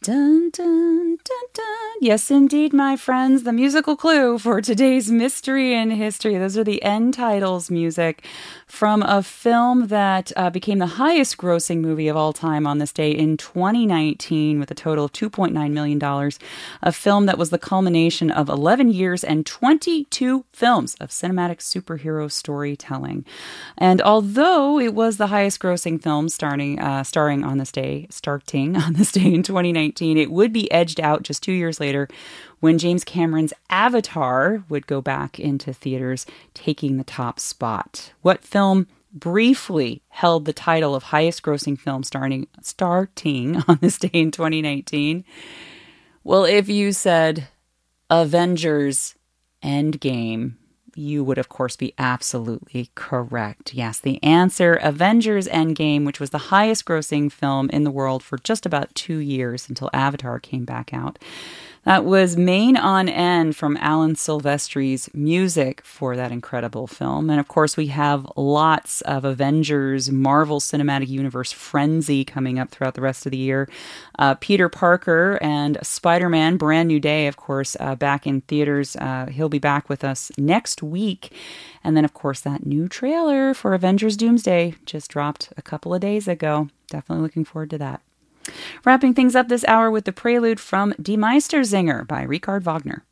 Dun, dun, dun, dun. Yes, indeed, my friends. The musical clue for today's Mystery in History. Those are the end titles music from a film that became the highest grossing movie of all time on this day in 2019 with a total of $2.9 million. A film that was the culmination of 11 years and 22 films of cinematic superhero storytelling. And although it was the highest grossing film starring on this day in 2019, it would be edged out just 2 years later when James Cameron's Avatar would go back into theaters, taking the top spot. What film briefly held the title of highest grossing film starting on this day in 2019? Well, if you said Avengers Endgame, you would, of course, be absolutely correct. Yes, the answer, Avengers Endgame, which was the highest grossing film in the world for just about 2 years until Avatar came back out. That was Main on End from Alan Silvestri's music for that incredible film. And of course, we have lots of Avengers, Marvel Cinematic Universe frenzy coming up throughout the rest of the year. Peter Parker and Spider-Man, Brand New Day, of course, back in theaters. He'll be back with us next week. And then, of course, that new trailer for Avengers Doomsday just dropped a couple of days ago. Definitely looking forward to that. Wrapping things up this hour with the prelude from Die Meistersinger by Richard Wagner.